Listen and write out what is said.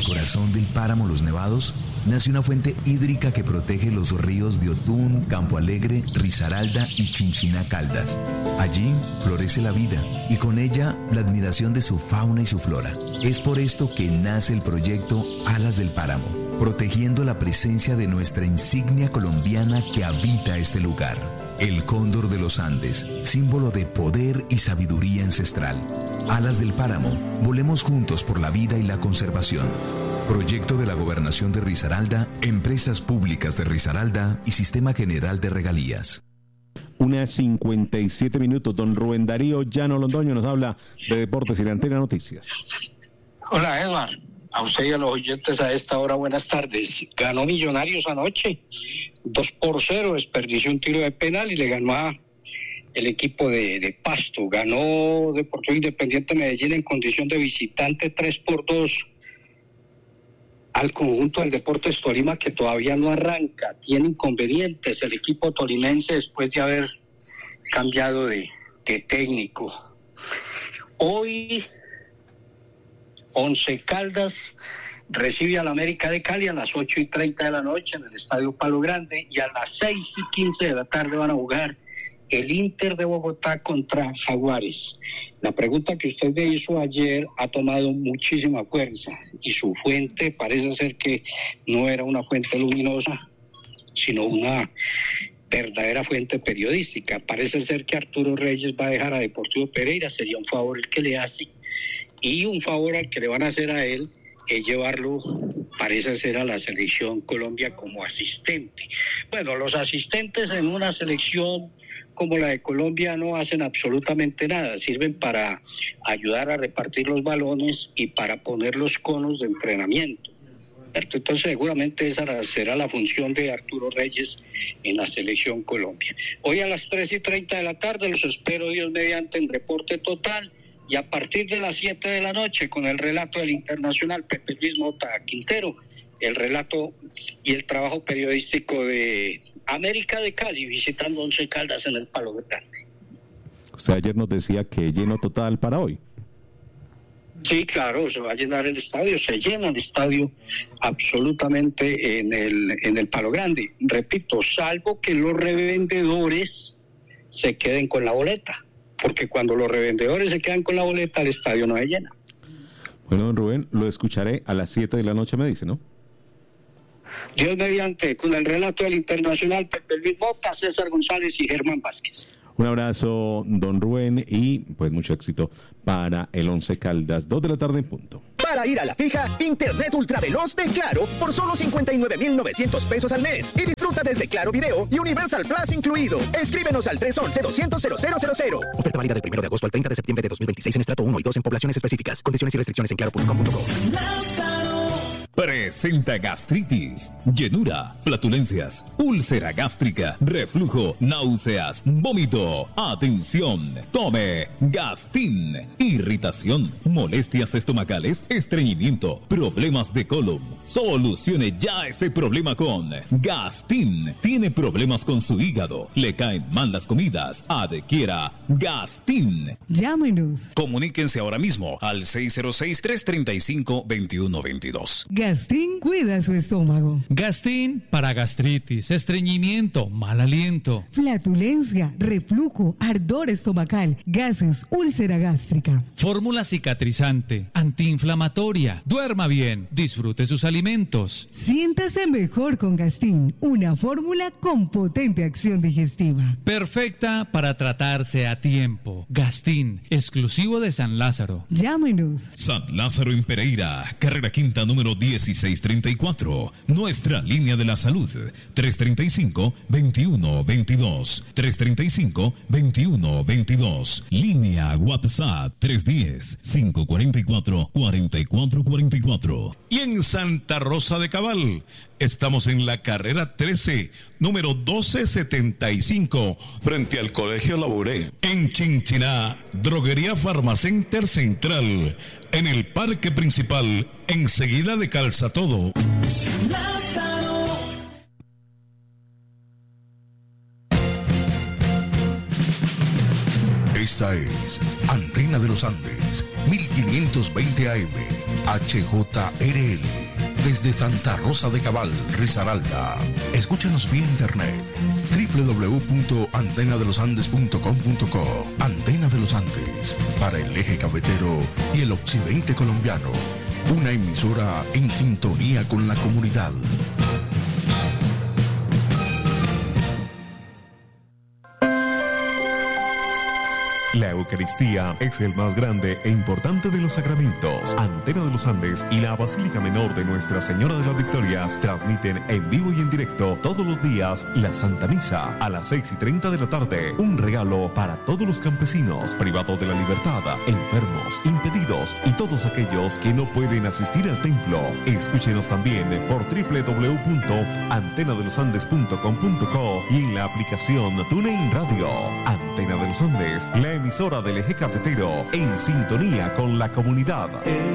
el corazón del páramo Los Nevados, nace una fuente hídrica que protege los ríos de Otún, Campo Alegre, Risaralda y Chinchiná Caldas. Allí florece la vida y con ella la admiración de su fauna y su flora. Es por esto que nace el proyecto Alas del Páramo, protegiendo la presencia de nuestra insignia colombiana que habita este lugar. El cóndor de los Andes, símbolo de poder y sabiduría ancestral. Alas del Páramo, volemos juntos por la vida y la conservación. Proyecto de la Gobernación de Risaralda, Empresas Públicas de Risaralda y Sistema General de Regalías. 1:57. Don Rubén Darío Llano Londoño nos habla de deportes y de Antena Noticias. Hola, Edward. A usted y a los oyentes a esta hora, buenas tardes. Ganó Millonarios anoche, 2-0, desperdició un tiro de penal y le ganó a el equipo de Pasto. Ganó Deportivo Independiente Medellín en condición de visitante 3-2 al conjunto del Deportes Tolima, que todavía no arranca. Tiene inconvenientes el equipo tolimense después de haber cambiado de técnico. Hoy Once Caldas recibe al América de Cali a las 8:30 de la noche en el Estadio Palo Grande, y a las 6:15 de la tarde van a jugar el Inter de Bogotá contra Jaguares. La pregunta que usted me hizo ayer ha tomado muchísima fuerza y su fuente parece ser que no era una fuente luminosa, sino una verdadera fuente periodística. Parece ser que Arturo Reyes va a dejar a Deportivo Pereira, sería un favor el que le hace, y un favor al que le van a hacer a él es llevarlo, parece ser, a la selección Colombia como asistente. Bueno, los asistentes en una selección como la de Colombia no hacen absolutamente nada, sirven para ayudar a repartir los balones y para poner los conos de entrenamiento. Entonces seguramente esa será la función de Arturo Reyes en la selección Colombia. Hoy a las 3:30 de la tarde los espero, Dios mediante, en Reporte Total, y a partir de las 7 de la noche con el relato del internacional Pepe Luis Mota Quintero, el relato y el trabajo periodístico de América de Cali visitando Once Caldas en el Palo Grande. Usted ayer nos decía que lleno total para hoy. Sí, claro, se va a llenar el estadio, se llena el estadio absolutamente en el Palo Grande. Repito, salvo que los revendedores se queden con la boleta, porque cuando los revendedores se quedan con la boleta, el estadio no se llena. Bueno, don Rubén, lo escucharé a las 7 de la noche, me dice, ¿no? Dios mediante, con el relato del internacional Pepe Luis Mota, César González y Germán Vázquez. Un abrazo, don Rubén, y pues mucho éxito para el Once Caldas. 2 de la tarde en punto. Para ir a la fija, Internet ultraveloz de Claro por solo 59,900 pesos al mes. Y disfruta desde Claro Video y Universal Plus incluido. Escríbenos al 311-200-0000. Oferta válida del 1 de agosto al 30 de septiembre de 2026 en estrato 1 y 2 en poblaciones específicas. Condiciones y restricciones en claro.com.co. Presenta gastritis, llenura, flatulencias, úlcera gástrica, reflujo, náuseas, vómito. Atención, tome Gastin. Irritación, molestias estomacales, estreñimiento, problemas de colon. Solucione ya ese problema con Gastin. Tiene problemas con su hígado, le caen mal las comidas, adquiera Gastin. Llámenos. Comuníquense ahora mismo al 606-335-2122. Gastin cuida su estómago. Gastin para gastritis, estreñimiento, mal aliento, flatulencia, reflujo, ardor estomacal, gases, úlcera gástrica. Fórmula cicatrizante, antiinflamatoria. Duerma bien, disfrute sus alimentos. Siéntase mejor con Gastin, una fórmula con potente acción digestiva. Perfecta para tratarse a tiempo. Gastin, exclusivo de San Lázaro. Llámenos. San Lázaro en Pereira, carrera quinta número 1634. Nuestra línea de la salud, 335-2122. 335-2122. Línea WhatsApp, 310-544-4444. Y en Santa Rosa de Cabal, estamos en la carrera 13, número 1275, frente al Colegio Labouré. En Chinchiná, Droguería Farmacenter Central, en el parque principal, enseguida de Calzatodo. Esta Esta es Antena de los Andes, 1520 AM, HJRL, desde Santa Rosa de Cabal, Risaralda. Escúchanos vía internet, www.antenadelosandes.com.co. Antena de los Andes, para el eje cafetero y el occidente colombiano. Una emisora en sintonía con la comunidad. La Eucaristía es el más grande e importante de los sacramentos. Antena de los Andes y la Basílica Menor de Nuestra Señora de las Victorias transmiten en vivo y en directo todos los días la Santa Misa a las 6:30 de la tarde. Un regalo para todos los campesinos, privados de la libertad, enfermos, impedidos y todos aquellos que no pueden asistir al templo. Escúchenos también por www.antenadelosandes.com.co y en la aplicación TuneIn Radio. Antena de los Andes, la emisora del eje cafetero, en sintonía con la comunidad.